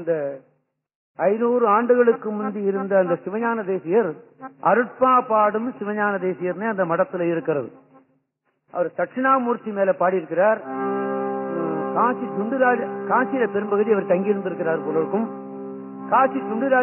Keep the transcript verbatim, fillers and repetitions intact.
அந்த ஐநூறு ஆண்டுகளுக்கு முந்தி இருந்த அந்த சிவஞான தேசியர் அருட்பா பாடும் சிவஞான தேசியர்னே அந்த மடத்துல இருக்கிறது. அவர் தட்சிணாமூர்த்தி மேல பாடியிருக்கிறார். காசி சுண்டுராஜ காசியில பெரும்பகுதி அவர் தங்கி இருந்திருக்கிறார் போல இருக்கும். காசி சுண்டுராஜ